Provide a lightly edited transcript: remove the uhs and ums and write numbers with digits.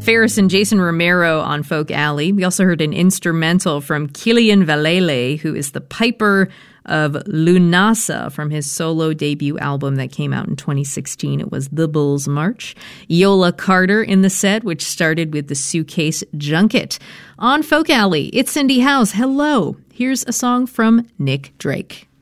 Ferris and Jason Romero on Folk Alley. We also heard an instrumental from Kilian Valele, who is the piper of Lunasa from his solo debut album that came out in 2016. It was The Bull's March. Yola Carter in the set, which started with the Suitcase Junket. On Folk Alley, it's Cindy House. Hello. Here's a song from Nick Drake.